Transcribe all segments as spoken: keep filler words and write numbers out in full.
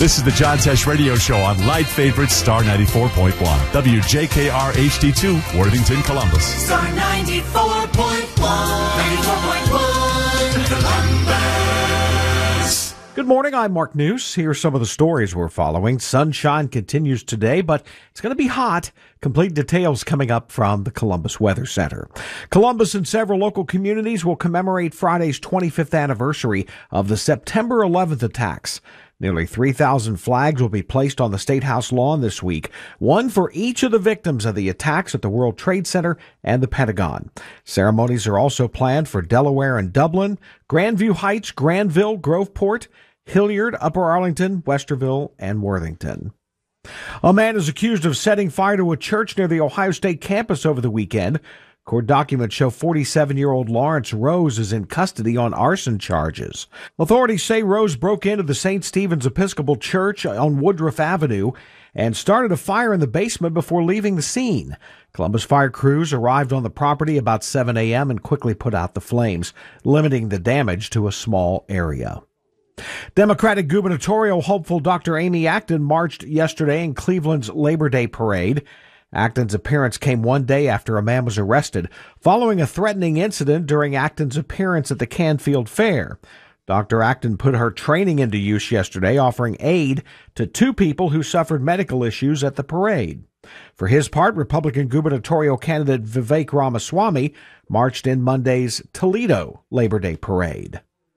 This is the John Tesh Radio Show on Light Favorite Star ninety-four point one. W J K R H D two, Worthington, Columbus. Star ninety-four point one. ninety-four point one, Columbus. Good morning, I'm Mark News. Here are some of the stories we're following. Sunshine continues today, but it's going to be hot. Complete details coming up from the Columbus Weather Center. Columbus and several local communities will commemorate Friday's twenty-fifth anniversary of the September eleventh attacks. Nearly three thousand flags will be placed on the State House lawn this week, one for each of the victims of the attacks at the World Trade Center and the Pentagon. Ceremonies are also planned for Delaware and Dublin, Grandview Heights, Granville, Groveport, Hilliard, Upper Arlington, Westerville, and Worthington. A man is accused of setting fire to a church near the Ohio State campus over the weekend. Court documents show forty-seven-year-old Lawrence Rose is in custody on arson charges. Authorities say Rose broke into the Saint Stephen's Episcopal Church on Woodruff Avenue and started a fire in the basement before leaving the scene. Columbus fire crews arrived on the property about seven a.m. and quickly put out the flames, limiting the damage to a small area. Democratic gubernatorial hopeful Doctor Amy Acton marched yesterday in Cleveland's Labor Day parade. Acton's appearance came one day after a man was arrested following a threatening incident during Acton's appearance at the Canfield Fair. Doctor Acton put her training into use yesterday, offering aid to two people who suffered medical issues at the parade. For his part, Republican gubernatorial candidate Vivek Ramaswamy marched in Monday's Toledo Labor Day parade.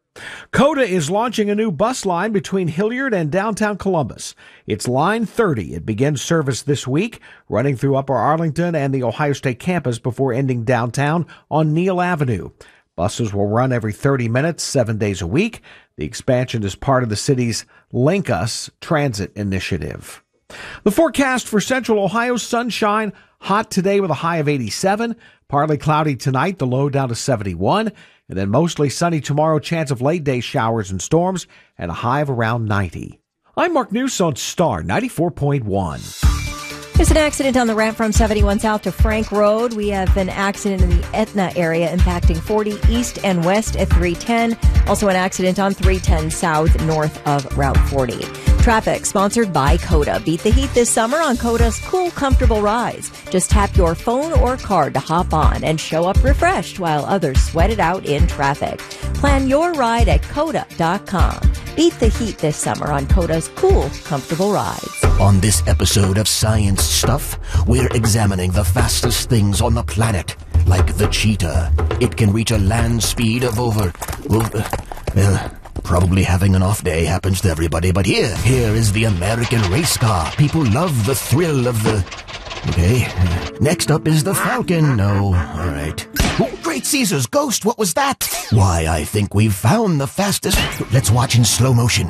COTA is launching a new bus line between Hilliard and downtown Columbus. It's Line thirty. It begins service this week, running through Upper Arlington and the Ohio State campus before ending downtown on Neal Avenue. Buses will run every thirty minutes, seven days a week. The expansion is part of the city's Link Us transit initiative. The forecast for Central Ohio: sunshine, hot today with a high of eighty-seven, partly cloudy tonight, the low down to seventy-one. And then mostly sunny tomorrow, chance of late-day showers and storms, and a high of around ninety. I'm Mark News on Star ninety-four point one. There's an accident on the ramp from seventy-one South to Frank Road. We have an accident in the Etna area impacting forty east and west at three ten. Also an accident on three ten South north of Route forty. Traffic sponsored by COTA. Beat the heat this summer on COTA's cool, comfortable rides. Just tap your phone or card to hop on and show up refreshed while others sweat it out in traffic. Plan your ride at COTA dot com. Beat the heat this summer on COTA's cool, comfortable rides. On this episode of Science Stuff, we're examining the fastest things on the planet, like the cheetah. It can reach a land speed of over, over well, probably having an off day happens to everybody, but here, here is the American race car. People love the thrill of the... Okay, next up is the Falcon. No, all right. Oh, Great Caesar's ghost, what was that? Why, I think we've found the fastest... Let's watch in slow motion.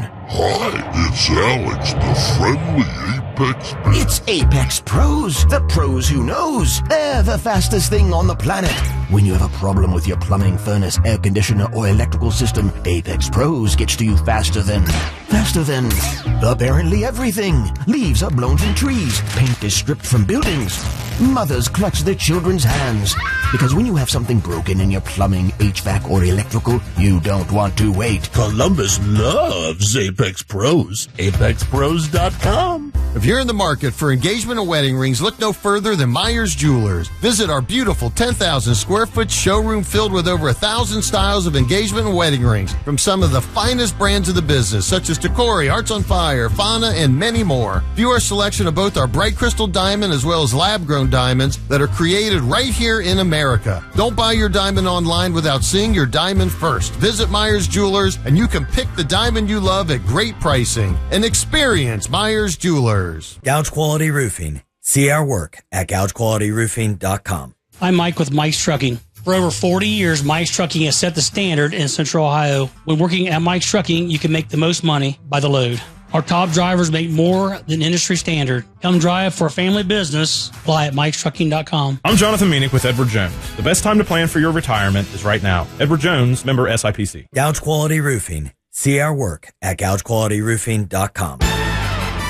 Hi, it's Alex, the friendly Apex... It's Apex Pros, the pros who knows. They're the fastest thing on the planet. When you have a problem with your plumbing, furnace, air conditioner, or electrical system, Apex Pros gets to you faster than... Faster than... apparently everything. Leaves are blown from trees. Paint is stripped from buildings. Mothers clutch their children's hands. Because when you have something broken in your plumbing, H V A C, or electrical, you don't want to wait. Columbus loves Apex Pros. Apex Pros dot com. If you're in the market for engagement and wedding rings, look no further than Myers Jewelers. Visit our beautiful ten thousand square foot showroom filled with over a thousand styles of engagement and wedding rings from some of the finest brands of the business, such as Tacori, Hearts on Fire, Fauna, and many more. View our selection of both our bright crystal diamond as well as lab-grown diamonds that are created right here in America. Don't buy your diamond online without seeing your diamond first. Visit Myers Jewelers and you can pick the diamond you love at great pricing. And experience Myers Jewelers. Gouge Quality Roofing. See our work at gouge quality roofing dot com. I'm Mike with Mike's Trucking. For over forty years, Mike's Trucking has set the standard in Central Ohio. When working at Mike's Trucking, you can make the most money by the load. Our top drivers make more than industry standard. Come drive for a family business. Apply at mikes trucking dot com. I'm Jonathan Meanick with Edward Jones. The best time to plan for your retirement is right now. Edward Jones, member S I P C. Gouge Quality Roofing. See our work at gouge quality roofing dot com.